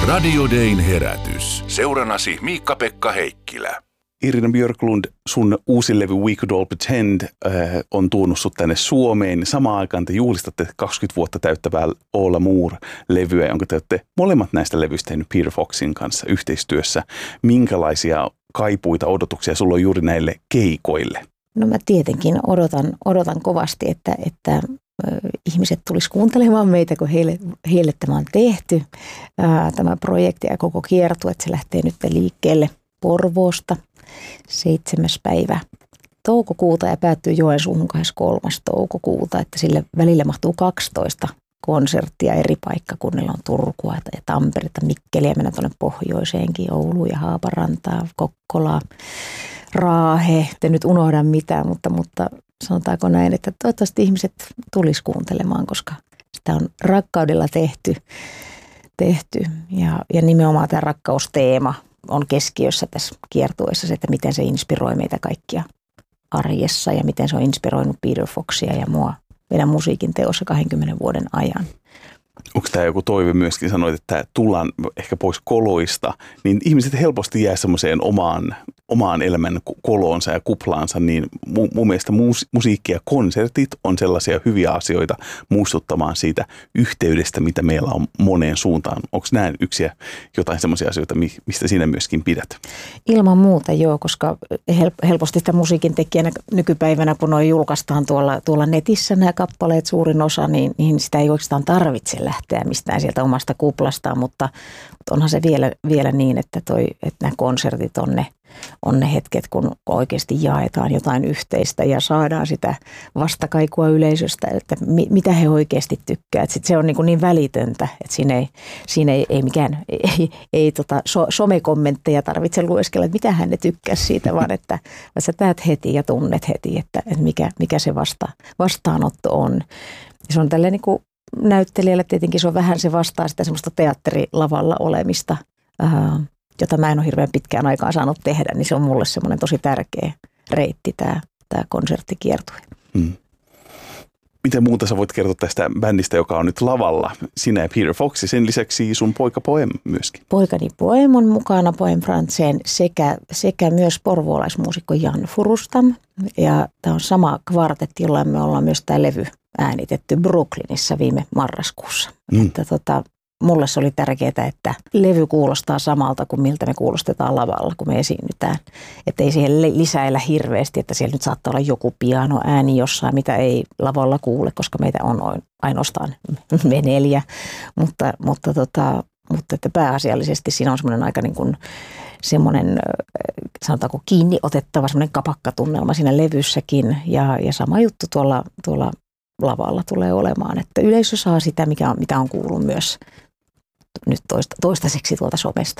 Radio Dayn herätys. Seuranasi Miikka-Pekka Heikkilä. Irina Björklund, sun uusi levy We Could All Pretend on tuonut sut tänne Suomeen. Samaan aikaan te juhlistatte 20 vuotta täyttävää All Amour-levyä, jonka te olette molemmat näistä levyistä tehnyt Peter Foxin kanssa yhteistyössä. Minkälaisia kaipuita, odotuksia sulla on juuri näille keikoille? No mä tietenkin odotan kovasti, että ihmiset tulisi kuuntelemaan meitä, kun heille tämä on tehty. Tämä projekti ja koko kiertue, että se lähtee nyt liikkeelle Porvoosta 7. päivä toukokuuta ja päättyy Joensuuhun 23. toukokuuta, että sille välille mahtuu 12 konserttia eri paikkakunnilla. On Turkua ja Tamperetta, Mikkeliä, mennään tuonne pohjoiseenkin, Ouluun ja Haaparantaa, Kokkolaa, Raahe. En nyt unohda mitään, mutta sanotaanko näin, että toivottavasti ihmiset tulisi kuuntelemaan, koska sitä on rakkaudella tehty ja nimenomaan tämä rakkausteema on keskiössä tässä kiertueessa se, että miten se inspiroi meitä kaikkia arjessa ja miten se on inspiroinut Peter Foxia ja mua meidän musiikin teossa 20 vuoden ajan. Onko tämä joku toive myöskin, sanoit, että tullaan ehkä pois koloista, niin ihmiset helposti jää semmoiseen omaan elämän koloonsa ja kuplaansa, niin mun mielestä musiikki ja konsertit on sellaisia hyviä asioita muistuttamaan siitä yhteydestä, mitä meillä on moneen suuntaan. Onko nämä jotain semmoisia asioita, mistä sinä myöskin pidät? Ilman muuta joo, koska helposti sitä musiikin tekijänä nykypäivänä, kun noi julkaistaan tuolla netissä nämä kappaleet suurin osa, niin sitä ei oikeastaan tarvitse lähteä mistään sieltä omasta kuplastaan, mutta onhan se vielä niin, että nämä konsertit on ne hetket, kun oikeasti jaetaan jotain yhteistä ja saadaan sitä vastakaikua yleisöstä, että mitä he oikeasti tykkäävät. Sitten se on niin välitöntä, että siinä ei mikään somekommentteja tarvitse lueskella, että mitä ne tykkää siitä, vaan että sä näet heti ja tunnet heti, että mikä se vastaanotto on. Ja se on tälleen niin kuin näyttelijälle tietenkin se on vähän, se vastaa sitä semmoista teatterilavalla olemista, jota mä en ole hirveän pitkään aikaan saanut tehdä, niin se on mulle semmoinen tosi tärkeä reitti tämä konserttikiertue. Miten muuta sä voit kertoa tästä bändistä, joka on nyt lavalla? Sinä ja Peter Fox ja sen lisäksi sun poika Poem myöskin. Poikani Poem on mukana, Poem Frantzen sekä myös porvoolaismuusikko Jan Furustam. Ja tämä on sama kvartetti, jolla me ollaan myös tämä levy äänitetty Brooklynissa viime marraskuussa. Että mulle se oli tärkeää, että levy kuulostaa samalta kuin miltä me kuulostetaan lavalla, kun me esiinnytään. Että ei siihen lisäillä hirveästi, että siellä nyt saattaa olla joku pianoääni jossain, mitä ei lavalla kuule, koska meitä on ainoastaan me 4. Mutta että pääasiallisesti siinä on semmoinen aika niin kuin semmoinen, sanotaanko kiinni otettava semmoinen kapakkatunnelma siinä levyssäkin ja sama juttu tuolla lavalla tulee olemaan, että yleisö saa sitä, mitä on kuullut myös nyt toistaiseksi tuolta somesta.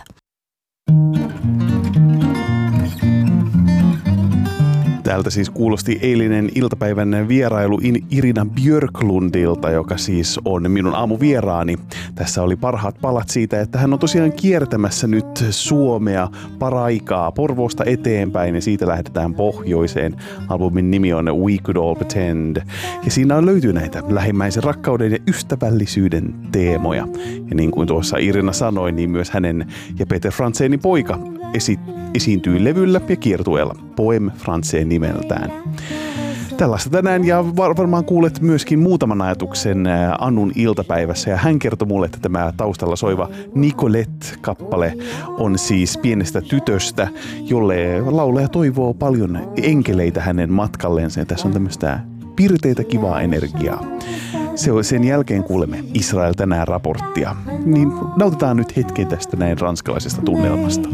Täältä siis kuulosti eilinen iltapäivän vierailu Irina Björklundilta, joka siis on minun aamuvieraani. Tässä oli parhaat palat siitä, että hän on tosiaan kiertämässä nyt Suomea paraikaa Porvoosta eteenpäin ja siitä lähdetään pohjoiseen. Albumin nimi on We Could All Pretend ja siinä löytyy näitä lähimmäisen rakkauden ja ystävällisyyden teemoja. Ja niin kuin tuossa Irina sanoi, niin myös hänen ja Peter Frantzenin poika esiintyy levyllä ja kiertueella Poem Frantzen nimeltään. Tällaista tänään ja varmaan kuulet myöskin muutaman ajatuksen Annun iltapäivässä ja hän kertoi mulle, että tämä taustalla soiva Nicolette-kappale on siis pienestä tytöstä, jolle laulaja toivoo paljon enkeleitä hänen matkalleensa ja tässä on tämmöistä pirteitä kivaa energiaa. Sen jälkeen kuulemme Israel tänään raporttia, niin nautitaan nyt hetken tästä näin ranskalaisesta tunnelmasta.